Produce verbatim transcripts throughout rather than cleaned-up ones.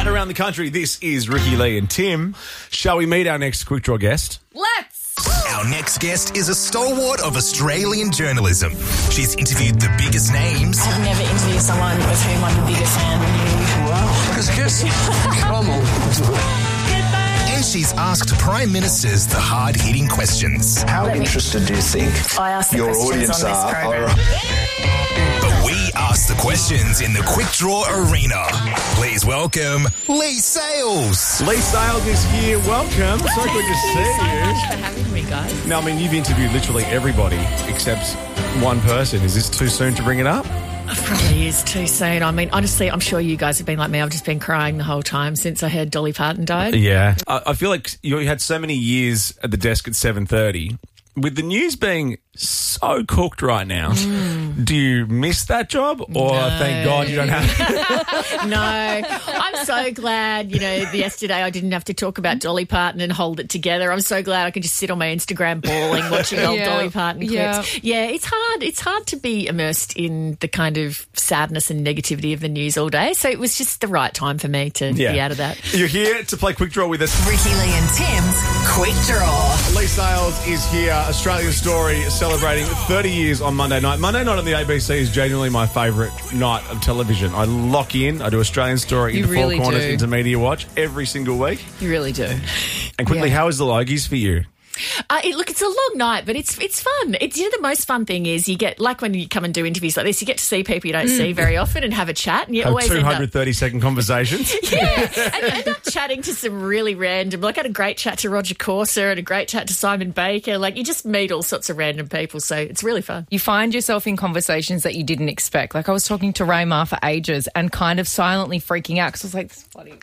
Night around the country. This is Ricky Lee and Tim. Shall we meet our next Quick Draw guest? Let's! Our next guest is a stalwart of Australian journalism. She's interviewed the biggest names. I've never interviewed someone with whom I'm the biggest fan than you. Wow, biggest guest? Come on. And she's asked prime ministers the hard-hitting questions. How interested do you think I ask the your questions audience on this are? program. All right. But we ask the questions in the Quick Draw arena. Please welcome Lee Sales. Lee Sales is here. Welcome. So good to see Thank you so you. much for having me, guys. Now, I mean, you've interviewed literally everybody except one person. Is this too soon to bring it up? It probably is too soon. I mean, honestly, I'm sure you guys have been like me. I've just been crying the whole time since I heard Dolly Parton died. Yeah. I, I feel like you had so many years at the desk at seven thirty. With the news being so cooked right now, mm. do you miss that job? Or No. thank God you don't have No, I'm so glad, you know, yesterday I didn't have to talk about Dolly Parton and hold it together. I'm so glad I can just sit on my Instagram bawling watching old Yeah. Dolly Parton clips. Yeah. Yeah, it's hard. It's hard to be immersed in the kind of sadness and negativity of the news all day. So it was just the right time for me to Yeah. be out of that. You're here to play Quick Draw with us. Ricky Lee and Tim's Quick Draw. Lee Sales is here, Australian Story, celebrating thirty years on Monday night. Monday night on the A B C is genuinely my favourite night of television. I lock in, I do Australian Story You in the really Four Corners do. into Media Watch every single week. You really do. And quickly, Yeah. how is the Logies for you? Uh, it, look, it's a long night, but it's it's fun. It's, you know, the most fun thing is you get, like when you come and do interviews like this, you get to see people you don't see very often and have a chat. And you Have always two end up, hundred thirty second conversations. yeah, and you end up chatting to some really random. Like I had a great chat to Roger Corser and a great chat to Simon Baker. Like you just meet all sorts of random people, so it's really fun. You find yourself in conversations that you didn't expect. Like I was talking to Raymar for ages and kind of silently freaking out because I was like, this is bloody...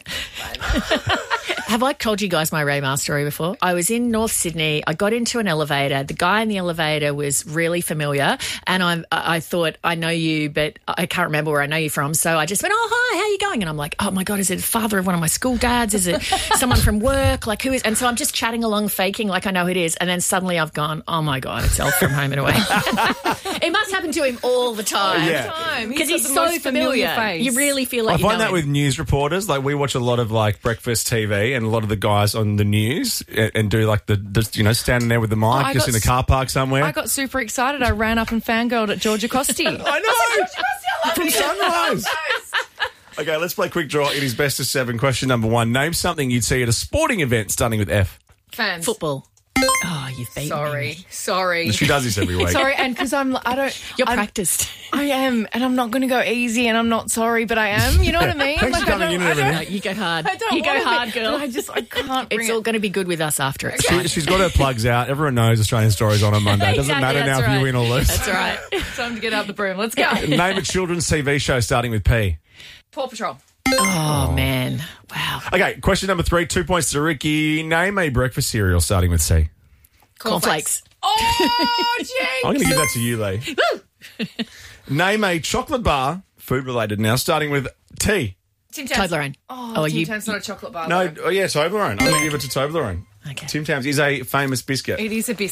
Have I told you guys my Raymar story before? I was in North Sydney. I got into an elevator. The guy in the elevator was really familiar, and I, I thought, I know you, but I can't remember where I know you from. So I just went, oh, hi, how are you going? And I'm like, oh, my God, is it the father of one of my school dads? Is it someone from work? Like, who is? And so I'm just chatting along, faking like I know who it is. And then suddenly I've gone, oh, my God, it's Elf from Home and Away. It must happen to him all the time. Yeah. Because he's, got the so most familiar familiar. face. You really feel like I you find know that him. with news reporters. Like, we watch a lot of, like, breakfast T V and a lot of the guys on the news and, and do, like, the, just, you know, standing there with the mic I just got in a car park somewhere. I got super excited. I ran up and fangirled at Georgia Costi. I know! From Sunrise. Okay, let's play Quick Draw. It is best of seven. Question number one. Name something you'd see at a sporting event starting with F. Fans. Football. Oh, you've beaten Sorry. me. Sorry. She does this every week. Sorry, and because I'm, I don't... You're I'm- practiced. I am, and I'm not going to go easy, and I'm not sorry, but I am. You know what I mean? Thanks for I coming don't- in and I don't- everything. No, you go hard. I don't you go wanna hard, be- girl. I just, I can't bring It's it. all going to be good with us after it. She, she's got her plugs out. Everyone knows Australian Story's on on Monday. It doesn't Exactly, matter now that's if you right. win or lose. That's right. Time to get out the broom. Let's go. Name a children's T V show starting with P. Paw Patrol. Oh, man. Wow. Okay, question number three. Two points to Ricky. Name a breakfast cereal starting with C. Cornflakes. Oh, Jinx. I'm going to give that to you, Lee. Name a chocolate bar, food related now, starting with T. Tim Tams. Toblerone. Oh, Oh, Tim you- Tams not a chocolate bar. No, though. oh yeah, Toblerone. I'm going to give it to Toblerone. Okay. Tim Tams is a famous biscuit. It is a biscuit.